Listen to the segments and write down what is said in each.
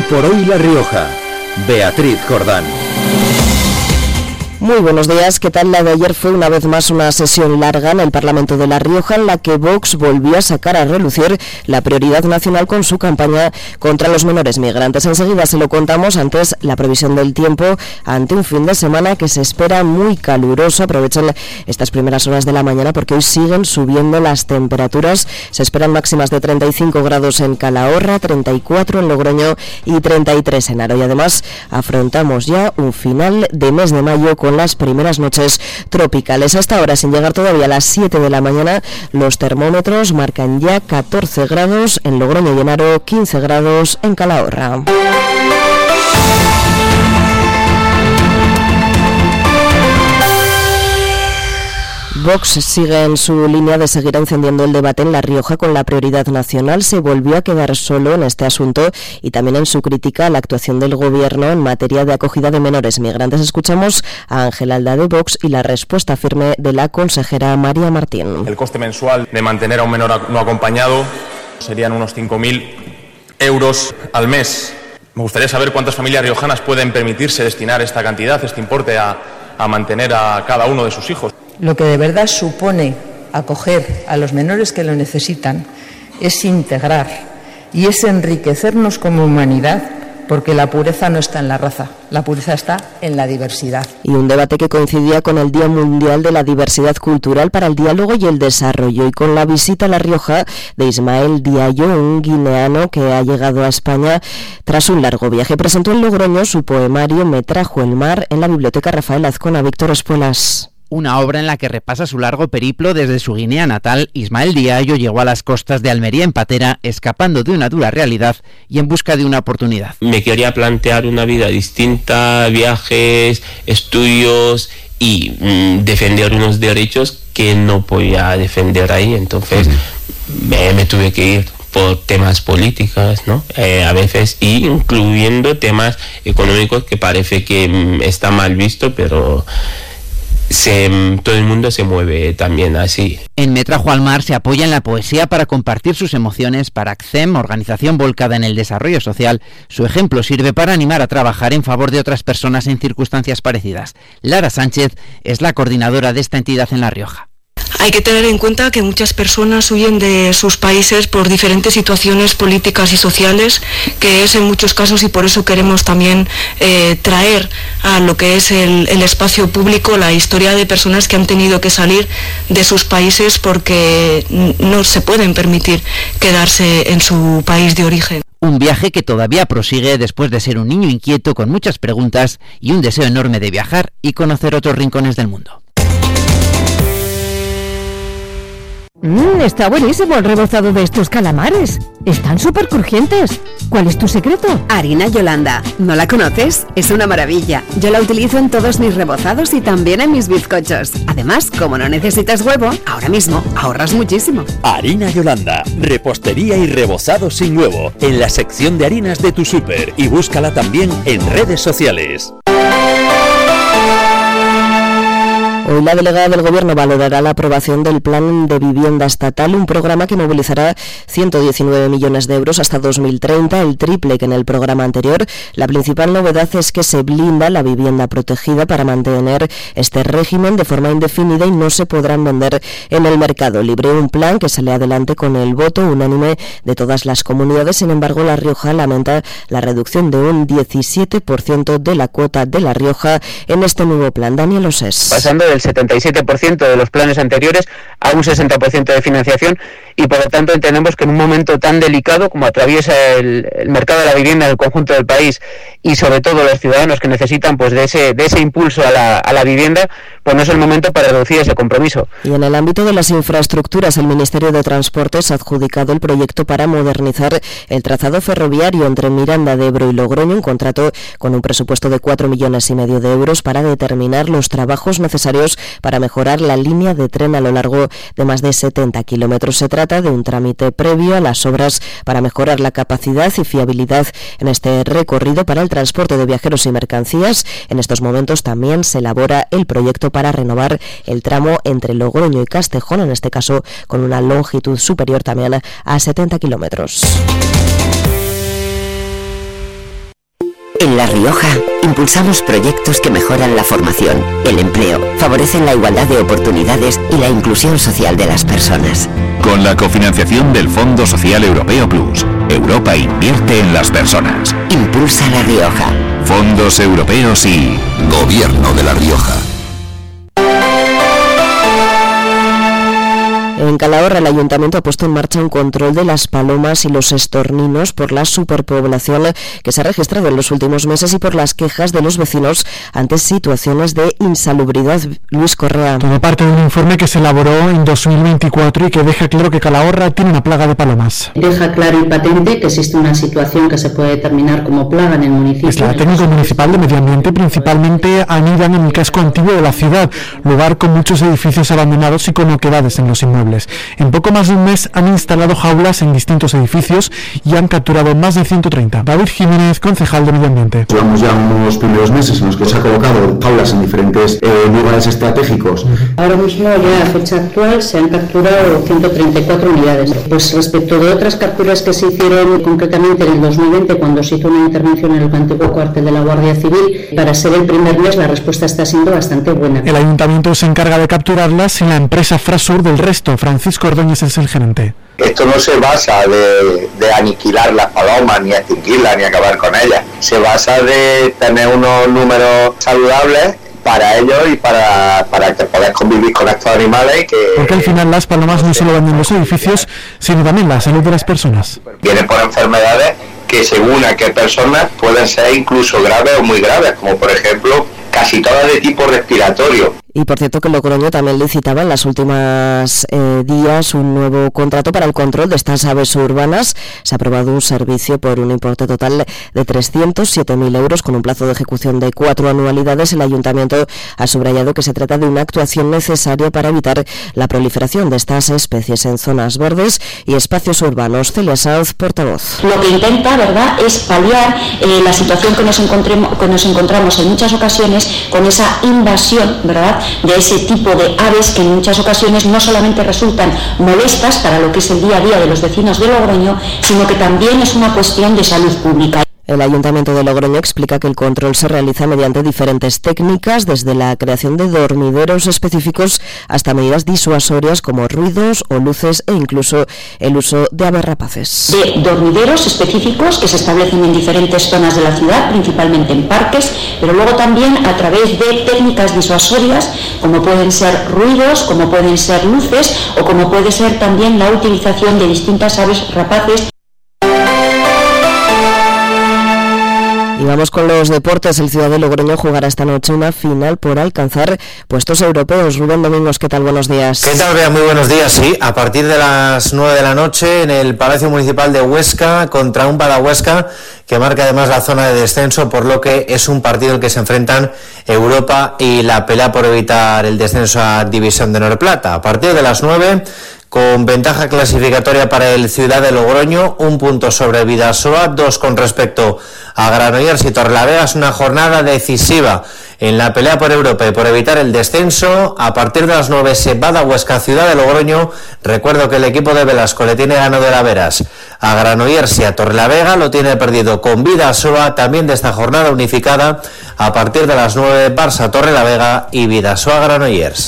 por hoy La Rioja. Beatriz Jordán. Muy buenos días, ¿qué tal? La de ayer fue una vez más una sesión larga en el Parlamento de La Rioja en la que Vox volvió a sacar a relucir la prioridad nacional con su campaña contra los menores migrantes. Enseguida se lo contamos, antes la previsión del tiempo ante un fin de semana que se espera muy caluroso. Aprovechen estas primeras horas de la mañana porque hoy siguen subiendo las temperaturas. Se esperan máximas de 35 grados en Calahorra, 34 en Logroño y 33 en Aro. Y además afrontamos ya un final de mes de mayo con las primeras noches tropicales. Hasta ahora, sin llegar todavía a las 7 de la mañana, los termómetros marcan ya 14 grados en Logroño y en Aro, 15 grados en Calahorra. Vox sigue en su línea de seguir encendiendo el debate en La Rioja con la prioridad nacional. Se volvió a quedar solo en este asunto y también en su crítica a la actuación del Gobierno en materia de acogida de menores migrantes. Escuchamos a Ángel Alda de Vox y la respuesta firme de la consejera María Martín. El coste mensual de mantener a un menor no acompañado serían unos 5.000 euros al mes. Me gustaría saber cuántas familias riojanas pueden permitirse destinar esta cantidad, este importe, a mantener a cada uno de sus hijos. Lo que de verdad supone acoger a los menores que lo necesitan es integrar y es enriquecernos como humanidad, porque la pureza no está en la raza, la pureza está en la diversidad. Y un debate que coincidía con el Día Mundial de la Diversidad Cultural para el Diálogo y el Desarrollo, y con la visita a La Rioja de Ismael Diallo, un guineano que ha llegado a España tras un largo viaje. Presentó en Logroño su poemario Me trajo el mar en la Biblioteca Rafael Azcona. Víctor Espuelas. Una obra en la que repasa su largo periplo desde su Guinea natal. Ismael Diallo llegó a las costas de Almería en patera, escapando de una dura realidad y en busca de una oportunidad. Me quería plantear una vida distinta, viajes, estudios y defender unos derechos que no podía defender ahí. Entonces me tuve que ir por temas políticos, ¿no? A veces, incluyendo temas económicos que parece que está mal visto, pero todo el mundo se mueve también así. En Me trajo al mar se apoya en la poesía para compartir sus emociones. Para ACCEM, organización volcada en el desarrollo social, su ejemplo sirve para animar a trabajar en favor de otras personas en circunstancias parecidas. Lara Sánchez es la coordinadora de esta entidad en La Rioja. Hay que tener en cuenta que muchas personas huyen de sus países por diferentes situaciones políticas y sociales, que es en muchos casos, y por eso queremos también traer a lo que es el espacio público la historia de personas que han tenido que salir de sus países porque no se pueden permitir quedarse en su país de origen. Un viaje que todavía prosigue después de ser un niño inquieto con muchas preguntas y un deseo enorme de viajar y conocer otros rincones del mundo. Está buenísimo el rebozado de estos calamares. Están súper crujientes. ¿Cuál es tu secreto? Harina Yolanda. ¿No la conoces? Es una maravilla. Yo la utilizo en todos mis rebozados y también en mis bizcochos. Además, como no necesitas huevo, ahora mismo ahorras muchísimo. Harina Yolanda. Repostería y rebozado sin huevo. En la sección de harinas de tu súper. Y búscala también en redes sociales. Hoy la delegada del Gobierno valorará la aprobación del Plan de Vivienda Estatal, un programa que movilizará 119 millones de euros hasta 2030, el triple que en el programa anterior. La principal novedad es que se blinda la vivienda protegida para mantener este régimen de forma indefinida y no se podrán vender en el mercado libre. Un plan que sale adelante con el voto unánime de todas las comunidades. Sin embargo, La Rioja lamenta la reducción de un 17% de la cuota de La Rioja en este nuevo plan. Daniel Osés. Pasando del 77% de los planes anteriores a un 60% de financiación, y por lo tanto entendemos que en un momento tan delicado como atraviesa el mercado de la vivienda en el conjunto del país, y sobre todo los ciudadanos que necesitan pues de ese impulso a la vivienda, pues no es el momento para reducir ese compromiso. Y en el ámbito de las infraestructuras, el Ministerio de Transportes ha adjudicado el proyecto para modernizar el trazado ferroviario entre Miranda de Ebro y Logroño, un contrato con un presupuesto de 4,5 millones de euros para determinar los trabajos necesarios para mejorar la línea de tren a lo largo de más de 70 kilómetros. Se trata de un trámite previo a las obras para mejorar la capacidad y fiabilidad en este recorrido para el transporte de viajeros y mercancías. En estos momentos también se elabora el proyecto para renovar el tramo entre Logroño y Castejón, en este caso con una longitud superior también a 70 kilómetros. La Rioja impulsamos proyectos que mejoran la formación, el empleo, favorecen la igualdad de oportunidades y la inclusión social de las personas. Con la cofinanciación del Fondo Social Europeo Plus, Europa invierte en las personas. Impulsa La Rioja. Fondos europeos y Gobierno de La Rioja. En Calahorra, el Ayuntamiento ha puesto en marcha un control de las palomas y los estorninos por la superpoblación que se ha registrado en los últimos meses y por las quejas de los vecinos ante situaciones de insalubridad. Luis Correa. Todo parte de un informe que se elaboró en 2024 y que deja claro que Calahorra tiene una plaga de palomas. Deja claro y patente que existe una situación que se puede determinar como plaga en el municipio. Es la técnica municipal de medio ambiente principalmente anidan en el casco antiguo de la ciudad, lugar con muchos edificios abandonados y con oquedades en los inmuebles. En poco más de un mes han instalado jaulas en distintos edificios y han capturado más de 130. David Jiménez, concejal de Medio Ambiente. Llevamos ya unos primeros meses en los que se ha colocado jaulas en diferentes lugares estratégicos. Ahora mismo, ya a fecha actual, se han capturado 134 unidades. Pues respecto de otras capturas que se hicieron concretamente en el 2020, cuando se hizo una intervención en el antiguo cuartel de la Guardia Civil, para ser el primer mes la respuesta está siendo bastante buena. El ayuntamiento se encarga de capturarlas y la empresa Frasur del resto. Francisco Ordóñez es el gerente. Esto no se basa de aniquilar las palomas, ni extinguirlas, ni acabar con ellas. Se basa de tener unos números saludables para ellos y para que poder convivir con estos animales. Porque al final las palomas no solo van en los edificios, sino también la salud de las personas. Vienen por enfermedades que según a qué personas pueden ser incluso graves o muy graves, como por ejemplo casi todas de tipo respiratorio. Y por cierto que Logroño también licitaba en las últimas días un nuevo contrato para el control de estas aves urbanas. Se ha aprobado un servicio por un importe total de 307.000 euros con un plazo de ejecución de 4 anualidades. El Ayuntamiento ha subrayado que se trata de una actuación necesaria para evitar la proliferación de estas especies en zonas verdes y espacios urbanos. Celia Sanz, portavoz. Lo que intenta, ¿verdad?, es paliar la situación que nos encontramos en muchas ocasiones con esa invasión, ¿verdad?, de ese tipo de aves que en muchas ocasiones no solamente resultan molestas para lo que es el día a día de los vecinos de Logroño, sino que también es una cuestión de salud pública. El Ayuntamiento de Logroño explica que el control se realiza mediante diferentes técnicas, desde la creación de dormideros específicos hasta medidas disuasorias como ruidos o luces e incluso el uso de aves rapaces. De dormideros específicos que se establecen en diferentes zonas de la ciudad, principalmente en parques, pero luego también a través de técnicas disuasorias como pueden ser ruidos, como pueden ser luces o como puede ser también la utilización de distintas aves rapaces. Y vamos con los deportes. El Ciudad de Logroño jugará esta noche una final por alcanzar puestos europeos. Rubén Domingos, ¿qué tal? Buenos días. ¿Qué tal, Bea? Muy buenos días. Sí, a partir de las 9 de la noche en el Palacio Municipal de Huesca contra un Badahuesca que marca además la zona de descenso, por lo que es un partido en el que se enfrentan Europa y la pelea por evitar el descenso a División de Honor Plata. A partir de las 9, con ventaja clasificatoria para el Ciudad de Logroño, 1 punto sobre Bidasoa, 2 con respecto a Granollers y Torrelavega. Es una jornada decisiva en la pelea por Europa y por evitar el descenso. A partir de las 9 se va a Huesca, Ciudad de Logroño. Recuerdo que el equipo de Velasco le tiene ganado de la Veras a Granollers y a Torrelavega, lo tiene perdido con Bidasoa. También de esta jornada unificada, a partir de las 9, Barça Torrelavega y Bidasoa Granollers.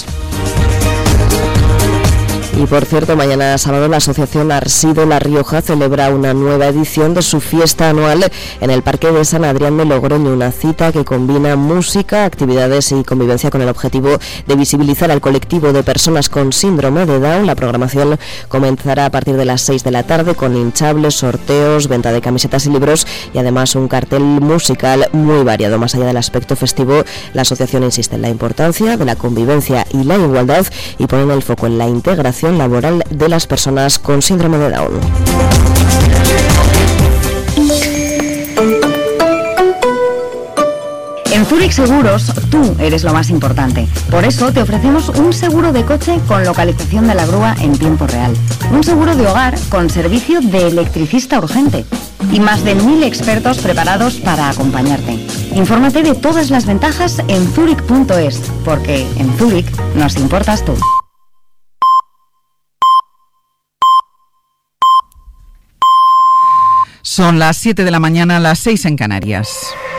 Y por cierto, mañana sábado la Asociación Arsido La Rioja celebra una nueva edición de su fiesta anual en el Parque de San Adrián de Logroño, una cita que combina música, actividades y convivencia con el objetivo de visibilizar al colectivo de personas con síndrome de Down. La programación comenzará a partir de las 6 de la tarde con hinchables, sorteos, venta de camisetas y libros y además un cartel musical muy variado. Más allá del aspecto festivo, la asociación insiste en la importancia de la convivencia y la igualdad y ponen el foco en la integración laboral de las personas con síndrome de Down. En Zurich Seguros, tú eres lo más importante. Por eso te ofrecemos un seguro de coche con localización de la grúa en tiempo real. Un seguro de hogar con servicio de electricista urgente. Y más de 1000 expertos preparados para acompañarte. Infórmate de todas las ventajas en zurich.es, porque en Zurich nos importas tú. Son las 7 de la mañana, las 6 en Canarias.